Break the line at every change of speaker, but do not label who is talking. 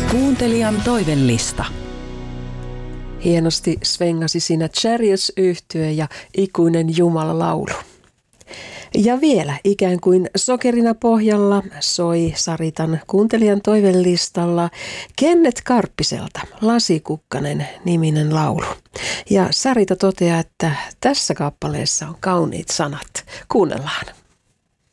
Kuuntelijan toivellista.
Hienosti svengasi siinä Chariots-yhtye ja Ikuinen Jumala laulu. Ja vielä ikään kuin sokerina pohjalla soi Saritan kuuntelijan toivellistalla Kenneth Karppiselta Lasikukkanen niminen laulu. Ja Sarita toteaa, että tässä kappaleessa on kauniit sanat. Kuunnellaan.